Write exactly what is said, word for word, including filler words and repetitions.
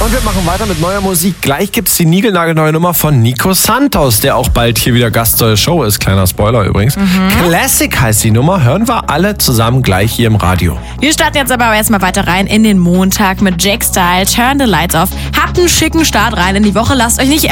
Und wir machen weiter mit neuer Musik. Gleich gibt's die niegelnagelneue Nummer von Nico Santos, der auch bald hier wieder Gast der Show ist. Kleiner Spoiler übrigens. Mhm. Classic heißt die Nummer. Hören wir alle zusammen gleich hier im Radio. Wir starten jetzt aber erstmal weiter rein in den Montag mit Jack Style. Turn the Lights Off. Habt einen schicken Start rein in die Woche. Lasst euch nicht